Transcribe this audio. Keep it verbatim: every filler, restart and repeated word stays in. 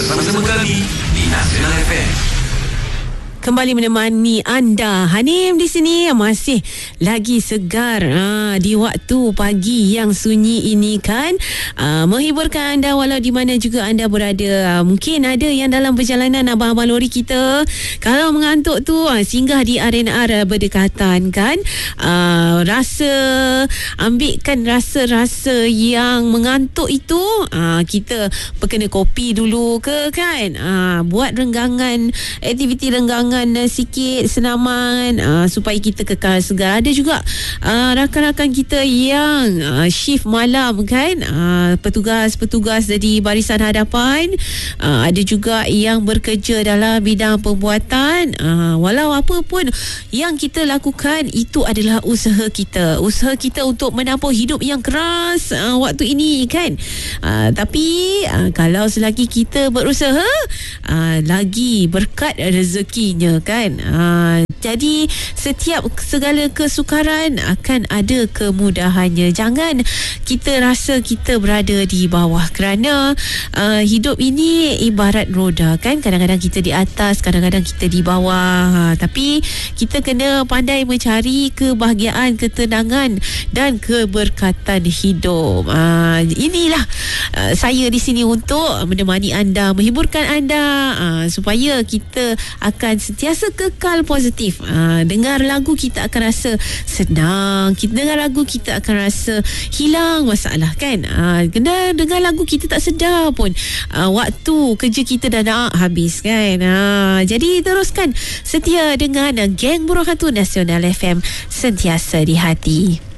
bersama-sama kami di Nasional F M. Kembali menemani anda. Hanim di sini masih lagi segar ha, di waktu pagi yang sunyi ini kan, ha, menghiburkan anda walau di mana juga anda berada. Mungkin ada yang dalam perjalanan abang-abang lori kita, kalau mengantuk tu ha, singgah di R and R berdekatan kan, ha, rasa ambilkan rasa-rasa yang mengantuk itu, ha, kita perkena kopi dulu ke kan, ha, buat renggangan, aktiviti renggangan sikit senaman uh, supaya kita kekal segar. Ada juga uh, rakan-rakan kita yang uh, shift malam kan, uh, petugas-petugas di barisan hadapan, uh, ada juga yang bekerja dalam bidang pembuatan. Uh, walau apa pun yang kita lakukan, itu adalah usaha kita, usaha kita untuk menampung hidup yang keras uh, waktu ini kan. Uh, tapi uh, kalau selagi kita berusaha, uh, lagi berkat rezekinya kan. Ha, jadi setiap segala kesukaran akan ada kemudahannya. Jangan kita rasa kita berada di bawah, kerana uh, hidup ini ibarat roda kan. Kadang-kadang kita di atas, kadang-kadang kita di bawah. Ha, tapi kita kena pandai mencari kebahagiaan, ketenangan dan keberkatan hidup. Ha, inilah uh, saya di sini untuk menemani anda, menghiburkan anda, uh, supaya kita akan sentiasa kekal positif. Ha, dengar lagu kita akan rasa senang, kita dengar lagu kita akan rasa hilang masalah kan. Ha, kena dengar lagu kita tak sedar pun ha, waktu kerja kita dah nak habis kan. Ha, jadi teruskan setia dengan Geng Burung Hantu Nasional F M, sentiasa di hati.